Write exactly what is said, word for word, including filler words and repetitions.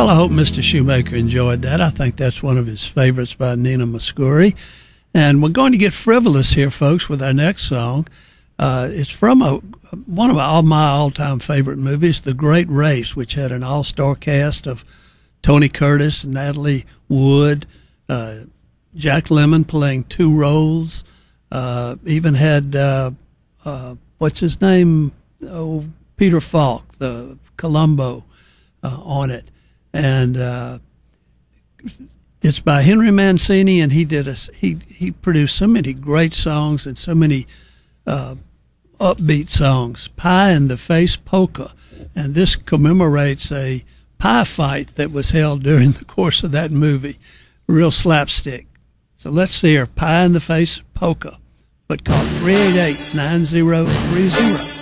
Well, I hope Mister Shoemaker enjoyed that. I think that's one of his favorites by Nina Muscuri. And we're going to get frivolous here, folks, with our next song. Uh, it's from a, one of all my all-time favorite movies, The Great Race, which had an all-star cast of Tony Curtis, Natalie Wood, uh, Jack Lemmon playing two roles, uh, even had, uh, uh, what's his name? Oh, Peter Falk, the Columbo, uh, on it. And uh, it's by Henry Mancini, and he did a, he, he produced so many great songs and so many uh, upbeat songs. Pie in the Face Polka, and this commemorates a pie fight that was held during the course of that movie. Real slapstick. So let's hear Pie in the Face Polka, but call three eight eight, nine zero three zero.